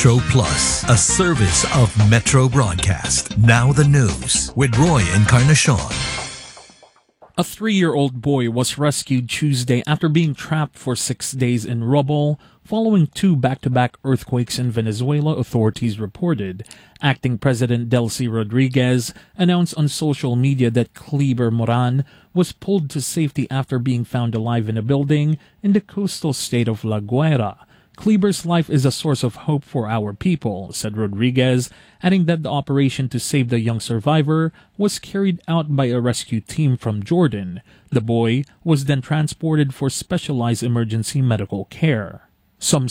Metro Plus, a service of Metro Broadcast. Now the news with Roy Encarnacion. A 3-year-old boy was rescued Tuesday after being trapped for 6 days in rubble following 2 back-to-back earthquakes in Venezuela, authorities reported. Acting President Delcy Rodriguez announced on social media that Kleber Moran was pulled to safety after being found alive in a building in the coastal state of La Guaira. Kleber's life is a source of hope for our people, said Rodriguez, adding that the operation to save the young survivor was carried out by a rescue team from Jordan. The boy was then transported for specialized emergency medical care. Some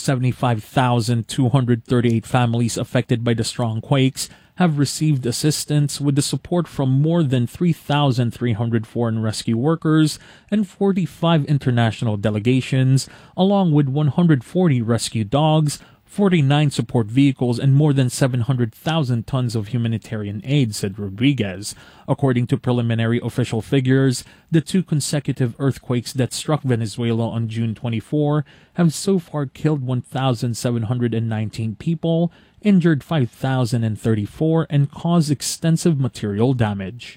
75,238 families affected by the strong quakes have received assistance with the support from more than 3,300 foreign rescue workers and 45 international delegations, along with 140 rescue dogs, 49 support vehicles, and more than 700,000 tons of humanitarian aid, said Rodriguez. According to preliminary official figures, the 2 consecutive earthquakes that struck Venezuela on June 24 have so far killed 1,719 people, injured 5,034, and caused extensive material damage.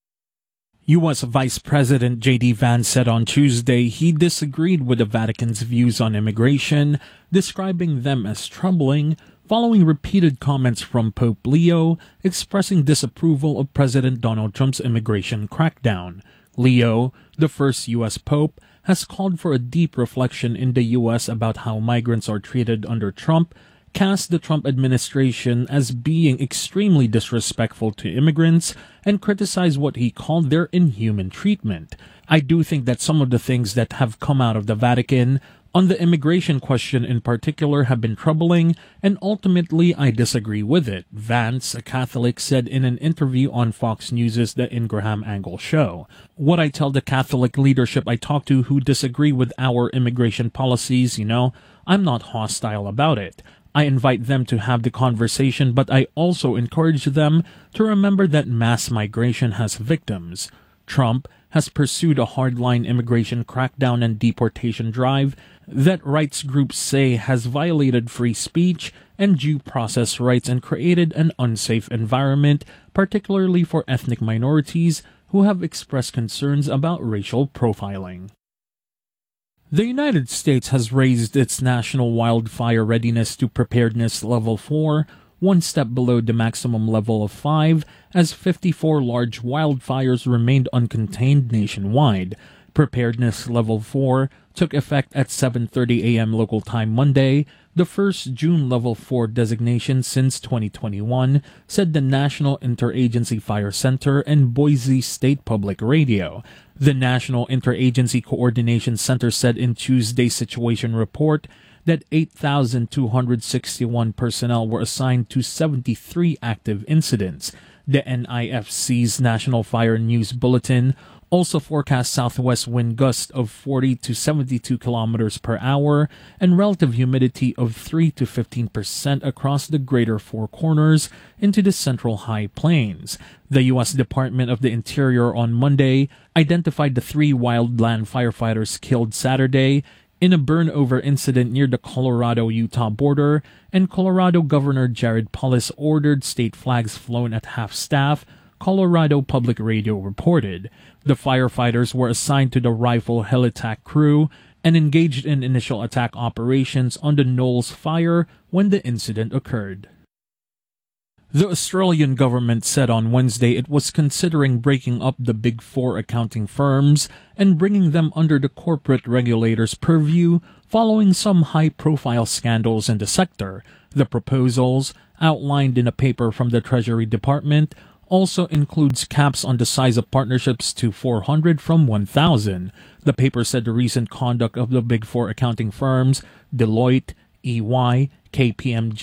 U.S. Vice President J.D. Vance said on Tuesday he disagreed with the Vatican's views on immigration, describing them as troubling, following repeated comments from Pope Leo expressing disapproval of President Donald Trump's immigration crackdown. Leo, the first U.S. Pope, has called for a deep reflection in the U.S. about how migrants are treated under Trump, cast the Trump administration as being extremely disrespectful to immigrants, and criticized what he called their inhuman treatment. I do think that some of the things that have come out of the Vatican on the immigration question in particular have been troubling, and ultimately I disagree with it, Vance, a Catholic, said in an interview on Fox News' The Ingraham Angle Show. What I tell the Catholic leadership I talk to who disagree with our immigration policies, I'm not hostile about it. I invite them to have the conversation, but I also encourage them to remember that mass migration has victims. Trump has pursued a hardline immigration crackdown and deportation drive that rights groups say has violated free speech and due process rights and created an unsafe environment, particularly for ethnic minorities who have expressed concerns about racial profiling. The United States has raised its national wildfire readiness to preparedness level 4, 1 step below the maximum level of 5, as 54 large wildfires remained uncontained nationwide. Preparedness level 4 took effect at 7:30 a.m. local time Monday, the first June level 4 designation since 2021, said the National Interagency Fire Center and Boise State Public Radio. The National Interagency Coordination Center said in Tuesday's situation report that 8,261 personnel were assigned to 73 active incidents. The NIFC's National Fire News Bulletin also forecast southwest wind gusts of 40 to 72 kilometers per hour and relative humidity of 3 to 15% across the greater Four Corners into the central high plains. The U.S. Department of the Interior on Monday identified the 3 wildland firefighters killed Saturday in a burn-over incident near the Colorado-Utah border, and Colorado Governor Jared Polis ordered state flags flown at half-staff, Colorado Public Radio reported. The firefighters were assigned to the Rifle Helitack crew and engaged in initial attack operations on the Knowles Fire when the incident occurred. The Australian government said on Wednesday it was considering breaking up the Big Four accounting firms and bringing them under the corporate regulator's purview following some high-profile scandals in the sector. The proposals, outlined in a paper from the Treasury Department, also includes caps on the size of partnerships to 400 from 1,000. The paper said the recent conduct of the Big Four accounting firms, Deloitte, EY, KPMG,